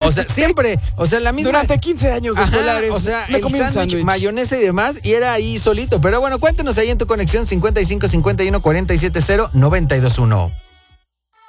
O sea, siempre, o sea, la misma. Durante 15 años escolares. O sea, me comí un sándwich, mayonesa y demás, y era ahí solito. Pero bueno, cuéntenos ahí en tu conexión 55 51 47 0 921.